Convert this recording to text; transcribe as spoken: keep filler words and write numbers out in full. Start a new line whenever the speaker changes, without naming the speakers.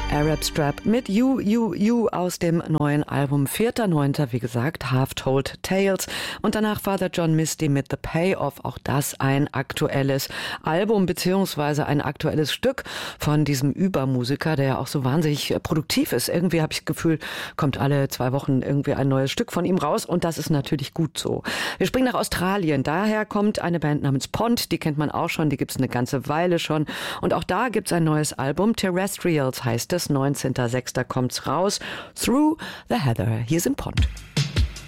Arab Strap mit You, You, You aus dem neuen Album vierter neunter wie gesagt, Half-Told Tales. Und danach Father John Misty mit The Payoff, auch das ein aktuelles Album beziehungsweise ein aktuelles Stück von diesem Übermusiker, der ja auch so wahnsinnig produktiv ist. Irgendwie habe ich das Gefühl, kommt alle zwei Wochen irgendwie ein neues Stück von ihm raus und das ist natürlich gut so. Wir springen nach Australien, daher kommt eine Band namens Pond, die kennt man auch schon, die gibt es eine ganze Weile schon und auch da gibt es ein neues Album, Terrestrials heißt es. neunzehnter sechster kommt's raus. Through the Heather. Hier sind Pond.